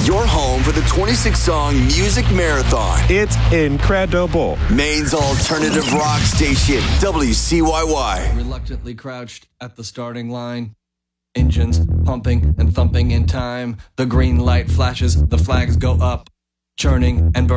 Your home for the 26-song music marathon. It's incredible. Maine's alternative rock station, WCYY. Reluctantly crouched at the starting line. Engines pumping and thumping in time. The green light flashes, the flags go up. Churning and burning.